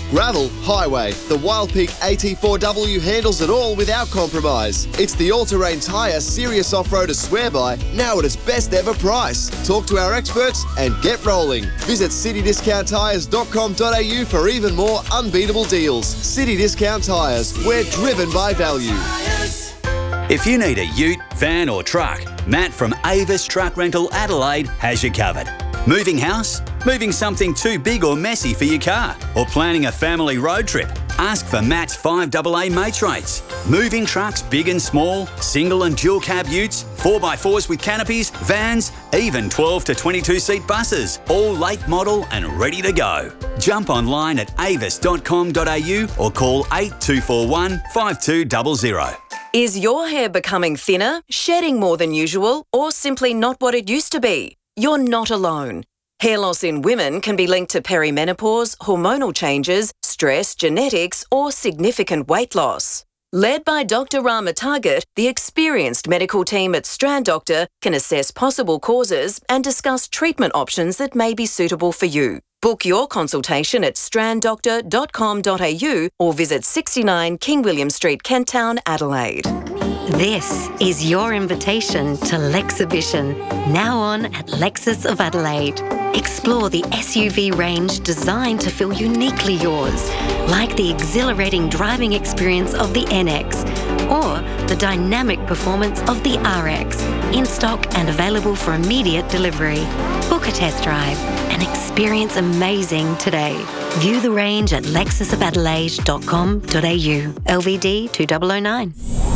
Gravel, highway, the Wildpeak AT4W handles it all without compromise. It's the all-terrain tyre serious off-roader swear by, now at its best ever price. Talk to our experts and get rolling. Visit citydiscounttires.com.au for even more unbeatable deals. City Discount Tyres, we're driven by value. If you need a ute, van or truck, Matt from Avis Truck Rental Adelaide has you covered. Moving house? Moving something too big or messy for your car? Or planning a family road trip? Ask for Matt's 5AA mates rates. Moving trucks big and small, single and dual cab utes, 4x4s with canopies, vans, even 12 to 22 seat buses, all late model and ready to go. Jump online at avis.com.au or call 8241 5200. Is your hair becoming thinner, shedding more than usual, or simply not what it used to be? You're not alone. Hair loss in women can be linked to perimenopause, hormonal changes, stress, genetics, or significant weight loss. Led by Dr. Rama Target, the experienced medical team at Strand Doctor can assess possible causes and discuss treatment options that may be suitable for you. Book your consultation at stranddoctor.com.au or visit 69 King William Street, Kent Town, Adelaide. This is your invitation to Lexhibition, now on at Lexus of Adelaide. Explore the SUV range designed to feel uniquely yours, like the exhilarating driving experience of the NX or the dynamic performance of the RX, in stock and available for immediate delivery. Book a test drive and experience amazing today. View the range at lexusofadelaide.com.au. LVD 2009.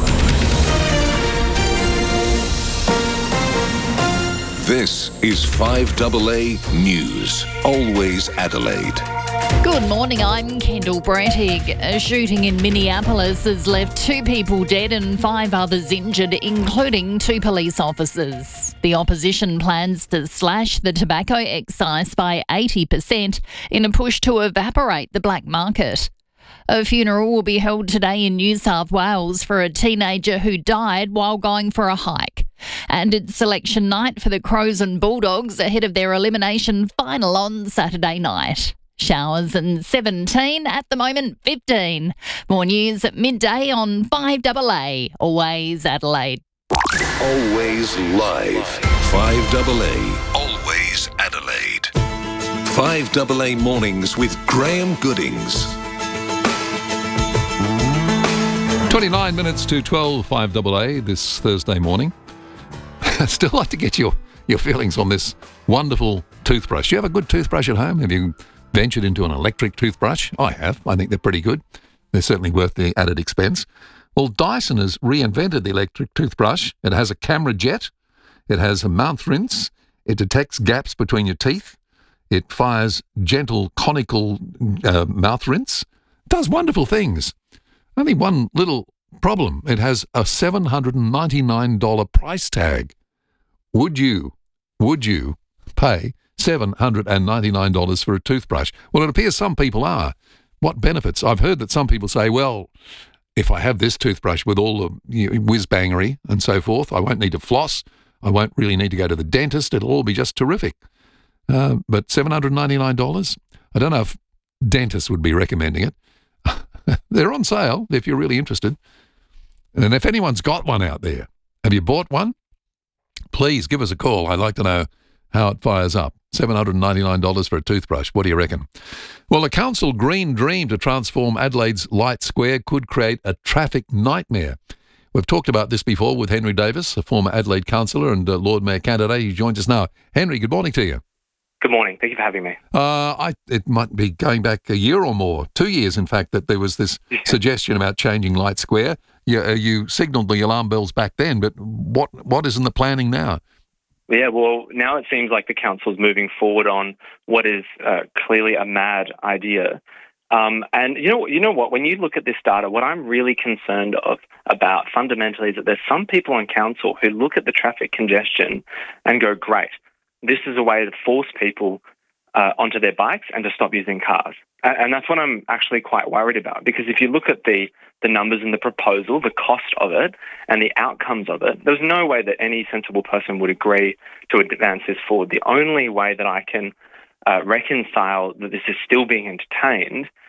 This is 5AA News, always Adelaide. Good morning, I'm Kendall Brettig. A shooting in Minneapolis has left 2 people dead and 5 others injured, including 2 police officers. The opposition plans to slash the tobacco excise by 80% in a push to evaporate the black market. A funeral will be held today in New South Wales for a teenager who died while going for a hike. And it's selection night for the Crows and Bulldogs ahead of their elimination final on Saturday night. Showers and 17, at the moment 15. More news at midday on 5AA, always Adelaide. Always live. 5AA, always Adelaide. 5AA mornings with Graham Goodings. 29 minutes to 12, 5AA this Thursday morning. I'd still like to get your feelings on this wonderful toothbrush. You have a good toothbrush at home? Have you ventured into an electric toothbrush? I have. I think they're pretty good. They're certainly worth the added expense. Well, Dyson has reinvented the electric toothbrush. It has a camera jet. It has a mouth rinse. It detects gaps between your teeth. It fires gentle conical mouth rinse. It does wonderful things. Only one little problem. It has a $799 price tag. Would you pay $799 for a toothbrush? Well, it appears some people are. What benefits? I've heard that some people say, well, if I have this toothbrush with all the whiz-bangery and so forth, I won't need to floss. I won't really need to go to the dentist. It'll all be just terrific. But $799? I don't know if dentists would be recommending it. They're on sale if you're really interested. And if anyone's got one out there, have you bought one? Please give us a call. I'd like to know how it fires up. $799 for a toothbrush. What do you reckon? Well, the council green dream to transform Adelaide's Light Square could create a traffic nightmare. We've talked about this before with Henry Davis, a former Adelaide councillor and Lord Mayor candidate. He joins us now. Henry, good morning to you. Good morning. Thank you for having me. It might be going back a year or more, 2 years, in fact, that there was this suggestion about changing Light Square. You signalled the alarm bells back then, but what is in the planning now? Yeah, well, now it seems like the council's moving forward on what is clearly a mad idea. And you know what? When you look at this data, what I'm really concerned about fundamentally is that there's some people on council who look at the traffic congestion and go, great, this is a way to force people onto their bikes and to stop using cars. And that's what I'm actually quite worried about, because if you look at the numbers in the proposal, the cost of it and the outcomes of it, there's no way that any sensible person would agree to advance this forward. The only way that I can reconcile that this is still being entertained